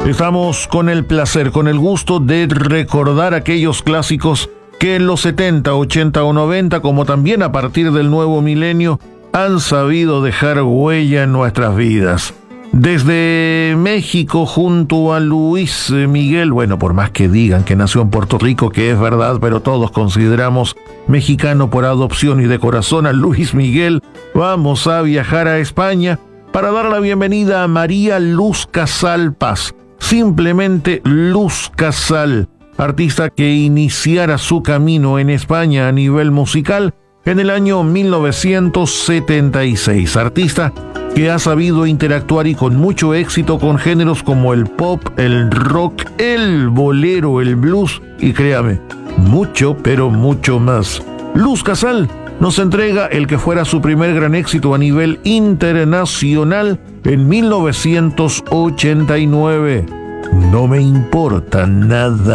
Estamos con el placer, con el gusto de recordar aquellos clásicos que en los 70, 80 o 90, como también a partir del nuevo milenio, han sabido dejar huella en nuestras vidas. Desde México, junto a Luis Miguel, bueno, por más que digan que nació en Puerto Rico, que es verdad, pero todos consideramos mexicano por adopción y de corazón a Luis Miguel, vamos a viajar a España para dar la bienvenida a María Luz Casal Paz. Simplemente Luz Casal, artista que iniciara su camino en España a nivel musical en el año 1976. Artista que ha sabido interactuar y con mucho éxito con géneros como el pop, el rock, el bolero, el blues y créame, mucho, pero mucho más. Luz Casal nos entrega el que fuera su primer gran éxito a nivel internacional en 1989. No me importa nada.